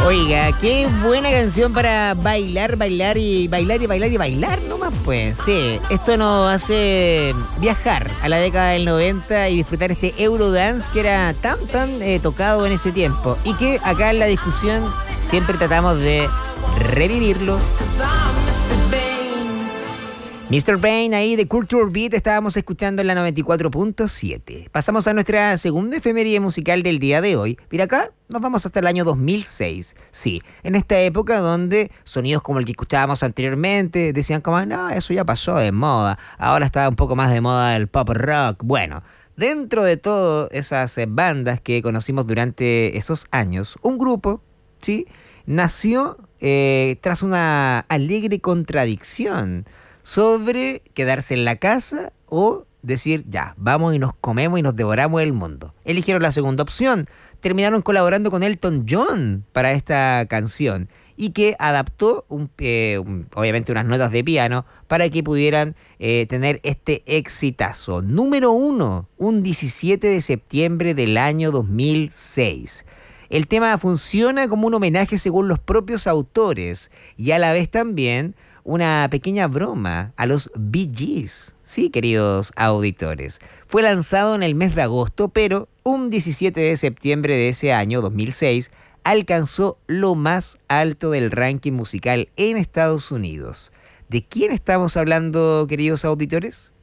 Oiga, qué buena canción para bailar, bailar y bailar y bailar y bailar nomás, pues. Sí, esto nos hace viajar a la década del 90 y disfrutar este Eurodance que era tan tocado en ese tiempo y que acá en la discusión siempre tratamos de revivirlo. Mr. Brain ahí de Culture Beat estábamos escuchando en la 94.7. Pasamos a nuestra segunda efeméride musical del día de hoy. Mira acá, nos vamos hasta el año 2006. Sí, en esta época donde sonidos como el que escuchábamos anteriormente decían como, no, eso ya pasó de moda. Ahora está un poco más de moda el pop rock. Bueno, dentro de todas esas bandas que conocimos durante esos años, un grupo, ¿sí?, nació tras una alegre contradicción sobre quedarse en la casa o decir, ya, vamos y nos comemos y nos devoramos el mundo. Eligieron la segunda opción. Terminaron colaborando con Elton John para esta canción y que adaptó obviamente unas notas de piano para que pudieran tener este exitazo. Número 1, un 17 de septiembre del año 2006. El tema funciona como un homenaje según los propios autores y a la vez también una pequeña broma a los Bee Gees. Sí, queridos auditores. Fue lanzado en el mes de agosto, pero un 17 de septiembre de ese año, 2006, alcanzó lo más alto del ranking musical en Estados Unidos. ¿De quién estamos hablando, queridos auditores?